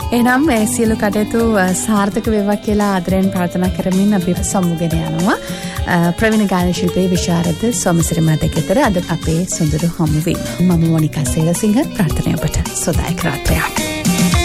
එනම් මේ සියලු කටයුතු සාර්ථක වේවා කියලා ආදරයෙන් ප්‍රාර්ථනා කරමින් අපි සමුගෙන යනවා. ප්‍රවීණ ගායන ශිල්පී විශාරද සෝමසිරි මහත්තයාට අද අපේ සොඳුරු හමුවීම. මම මොනිකා සේලසිංහ ප්‍රාර්ථනා ඔබට සුවදායක රාත්‍රියක්.